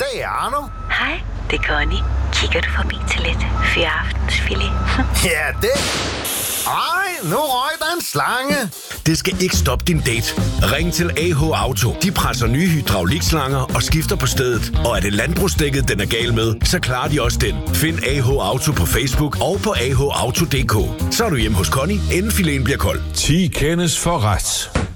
Goddag, Arno. Hej, det er Connie. Kigger du forbi til lidt fyraftensfilet? Ja, det... Ej, nu røg der en slange. Det skal ikke stoppe din date. Ring til AH Auto. De presser nye hydraulikslanger og skifter på stedet. Og er det landbrugsdækket, den er gal med, så klarer de også den. Find AH Auto på Facebook og på ahauto.dk. Så er du hjemme hos Connie, inden filen bliver kold. 10 kendes for ret.